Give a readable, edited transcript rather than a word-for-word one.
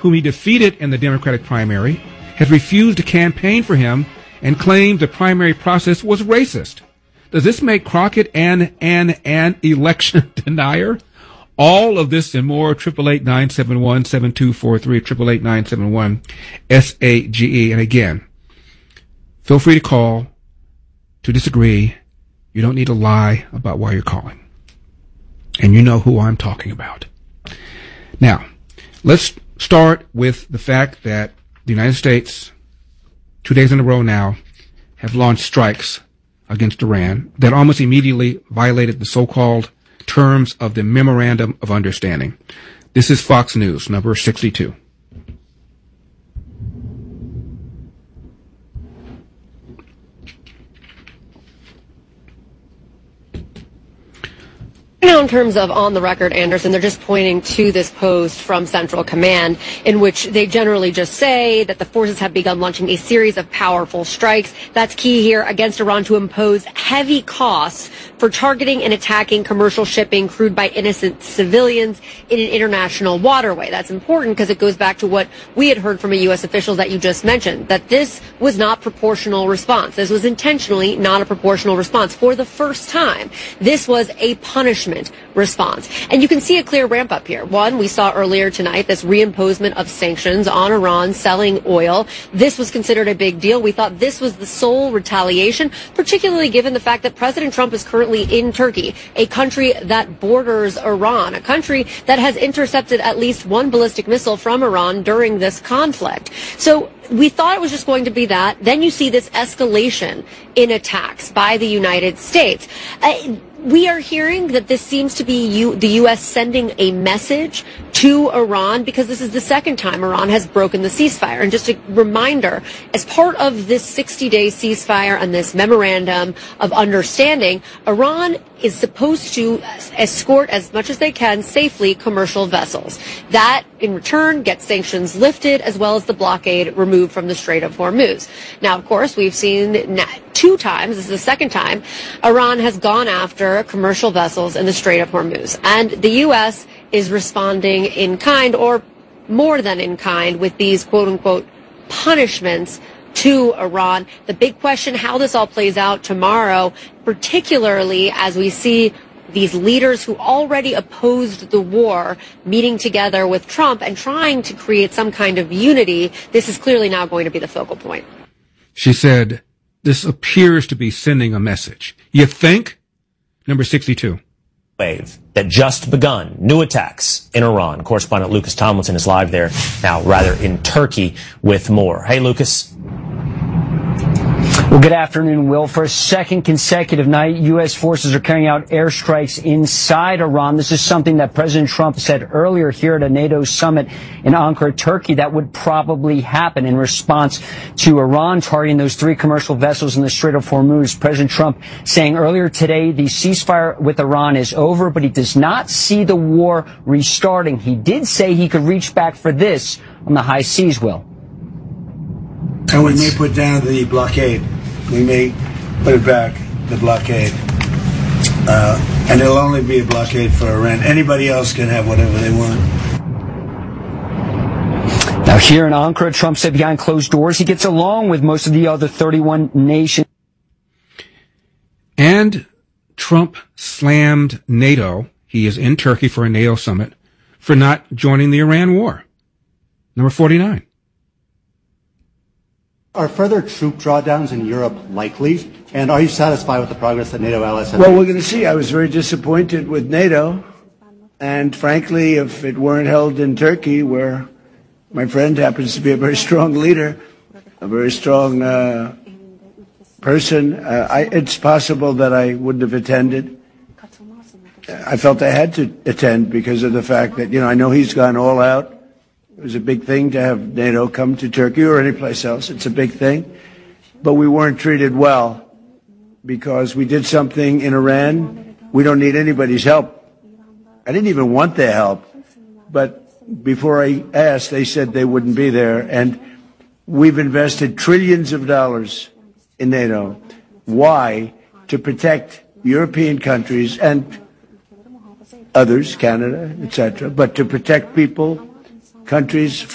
whom he defeated in the Democratic primary, has refused to campaign for him and claims the primary process was racist. Does this make Crockett an election denier? All of this and more, 888-971-7243, 888-971-SAGE. And again, feel free to call to disagree. You don't need to lie about why you're calling. And you know who I'm talking about. Now, let's start with the fact that the United States, 2 days in a row now, have launched strikes against Iran that almost immediately violated the so-called terms of the Memorandum of Understanding. This is Fox News, number 62. Now, in terms of on the record, Anderson, they're just pointing to this post from Central Command in which they generally just say that the forces have begun launching a series of powerful strikes. That's key here against Iran to impose heavy costs for targeting and attacking commercial shipping crewed by innocent civilians in an international waterway. That's important because it goes back to what we had heard from a U.S. official that you just mentioned, that this was not proportional response. This was intentionally not a proportional response. For the first time, this was a punishment response. And you can see a clear ramp up here. One, we saw earlier tonight this reimposement of sanctions on Iran selling oil. This was considered a big deal. We thought this was the sole retaliation, particularly given the fact that President Trump is currently in Turkey, a country that borders Iran, a country that has intercepted at least one ballistic missile from Iran during this conflict. So we thought it was just going to be that. Then you see this escalation in attacks by the United States. We are hearing that this seems to be the U.S. sending a message to Iran because this is the second time Iran has broken the ceasefire. And just a reminder, as part of this 60-day ceasefire and this memorandum of understanding, Iran is supposed to escort as much as they can safely commercial vessels. That, in return, gets sanctions lifted as well as the blockade removed from the Strait of Hormuz. Now, of course, we've seen 2 times, this is the second time, Iran has gone after commercial vessels in the Strait of Hormuz. And the U.S. is responding in kind, or more than in kind, with these quote-unquote punishments to Iran. The big question, how this all plays out tomorrow, particularly as we see these leaders who already opposed the war meeting together with Trump and trying to create some kind of unity. This is clearly now going to be the focal point. She said, this appears to be sending a message. You think? Number 62. Wave that just begun. New attacks in Iran. Correspondent Lucas Tomlinson is live there now, rather in Turkey, with more. Hey, Lucas. Well, good afternoon, Will. For a second consecutive night, U.S. forces are carrying out airstrikes inside Iran. This is something that President Trump said earlier here at a NATO summit in Ankara, Turkey, that would probably happen in response to Iran targeting those 3 commercial vessels in the Strait of Hormuz. President Trump saying earlier today the ceasefire with Iran is over, but he does not see the war restarting. He did say he could reach back for this on the high seas, Will. And we may put down the blockade. We may put it back, the blockade. And it'll only be a blockade for Iran. Anybody else can have whatever they want. Now, here in Ankara, Trump said behind closed doors he gets along with most of the other 31 nations. And Trump slammed NATO. He is in Turkey for a NATO summit for not joining the Iran war. Number 49. Are further troop drawdowns in Europe likely? And are you satisfied with the progress that NATO allies have made? Well, we're going to see. I was very disappointed with NATO. And frankly, if it weren't held in Turkey, where my friend happens to be a very strong leader, a very strong person, it's possible that I wouldn't have attended. I felt I had to attend because of the fact that, I know he's gone all out. It was a big thing to have NATO come to Turkey or any place else. It's a big thing. But we weren't treated well because we did something in Iran. We don't need anybody's help. I didn't even want their help. But before I asked, they said they wouldn't be there. And we've invested trillions of dollars in NATO. Why? To protect European countries and others, Canada, etc., but to protect people, countries